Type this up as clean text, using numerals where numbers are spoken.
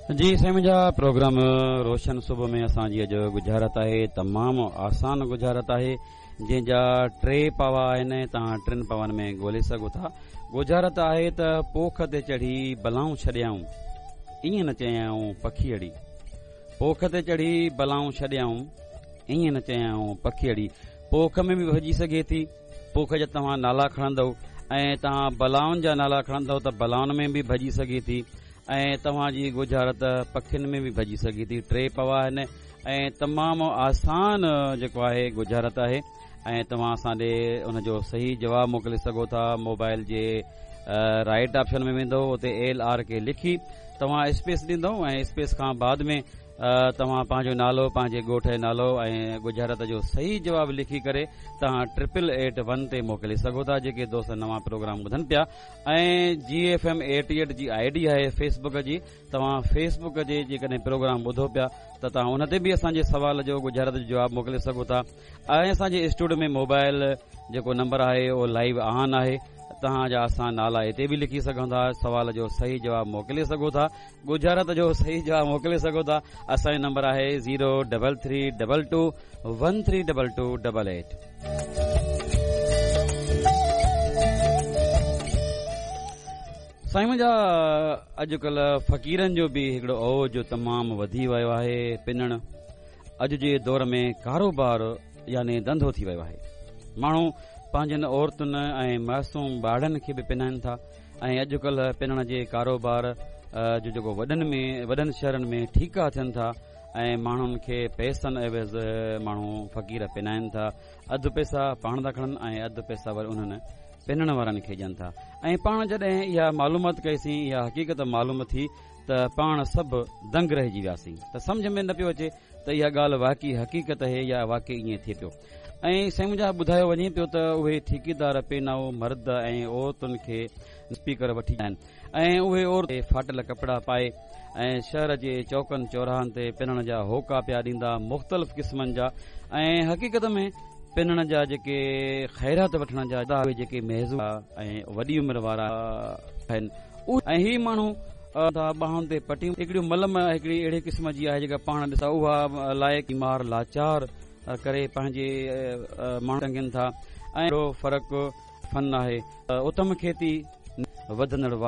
जी साईं, मुंहिंजा प्रोग्राम रोशन सुबुह में असांजी अॼु गुज़ारत आहे, तमामु आसान गुज़ारत आहे, जंहिंजा 3 पवा आहिनि। तव्हां 3 पवनि में ॻोल्हे सघो था। गुज़ारत आहे त पोख ते चढ़ी बलाऊं छॾियाऊं, ईअं न चयाऊं पखीअड़ी। पोख ते चढ़ी बलाऊं छॾियाऊं, ईअं न चयाऊं पखीअड़ी। पोख में बि भॼी सघे थी, पोख जा तव्हां नाला खणंदव ऐं तव्हां बलाउनि जा नाला खणंदव त बलाउनि में बि भॼी सघे थी ऐं तव्हांजी गुज़ारत पखियुनि में बि भॼी सघे थी। 3 पवा आहिनि ऐं तमामु आसान जेको आहे गुज़ारत आहे ऐं तव्हां असांजे उनजो सही जवाबु मोकिले सघो था। मोबाइल जे राइट ऑप्शन में वेंदो, उते LR लिखी तव्हां स्पेस ॾींदव ऐं स्पेस खां बाद में तव्हां पंहिंजो नालो, पंहिंजे ॻोठ जो नालो ऐं गुज़ारत जो सही जवाबु लिखी करे तव्हां 8881 ते मोकिले सघो था। जेके दोस्त नवां प्रोग्राम ॿुधनि पिया ऐं GFM 88 जी ID आहे फेसबुक जी, तव्हां फेसबुक जे जेकॾहिं प्रोग्राम ॿुधो पिया त तव्हां उन ते बि असांजे सवाल जो गुज़ारत जो जवाबु मोकिले सघो था। ऐं असांजे स्टूडियो में मोबाइल जेको नंबर आहे उहो लाइव ऑन आहे, तव्हांजा असां नाला हिते बि लिखी सघूं था, सवाल जो सही जवाबु मोकिले सघो था, गुज़ारत जो सही जवाबु मोकिले सघो था। असांजो नंबर आहे 03322132288। साईं, मुंहिंजा अॼुकल्ह फ़क़ीरनि जो बि हिकिड़ो ओज तमामु वधी वियो आहे। पिनण अॼु जे दौर में कारोबार यानी धंधो थी वियो आहे। माण्हू पंहिंजनि औरतुनि ऐं मासूम ॿारनि खे बि पिनाइनि था ऐं अॼुकल्ह पिनण जे कारोबार जो जेको वॾनि शहरनि में ठीका थियनि था ऐं माण्हुनि खे पैसनि एवज़ माण्हू फ़क़ीर पिनाइनि था। अधु पैसा पाण था खणनि ऐं अधु पैसा वरी उन्हनि पिनण वारनि खे ॾियनि था। ऐं पाण जॾहिं इहा मालूमात कईसीं, इहा हक़ीक़त मालूम थी त पाण सभु दंग रहिजी वियासीं, त सम्झ में न पियो अचे त इहा ॻाल्हि वाक़ई हक़ीक़त आहे या वाक़ई ईअं थिए पियो। ऐं साईं, मुंहिंजा ॿुधायो वञे पियो त उहे ठेकेदार पेनाओ मर्द ऐं औरतुनि खे स्पीकर वठी आहिनि ऐं उहे औरत फाटल कपिड़ा पाए ऐं शहर जे चौकनि चौराहनि ते पिनण जा होका पिया ॾींदा मुख़्तलिफ़ क़िस्मनि जा। ऐं हक़ीक़त में पिनण जा जेके ख़ैरात वठण जा जेके महज़ूर ऐं वॾी उमिरि वारा आहिनि ऐं ही माण्हू ॿाहुनि ते पटियूं हिकिड़ियूं मलम हिकिड़ी अहिड़े क़िस्म जी आहे जेका पाण ॾिसा उहा लाइक़ बीमार लाचार करे पंहिंजे माण्हू टंगनि था। ऐं फ़र्क़ु फन आहे। उत्तम खेती वधंदड़